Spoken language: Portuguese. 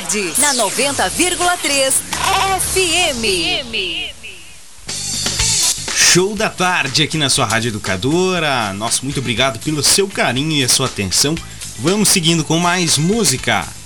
tarde, na 90,3 FM. Show da tarde aqui na sua Rádio Educadora. Nossa, muito obrigado pelo seu carinho e a sua atenção. Vamos seguindo com mais música.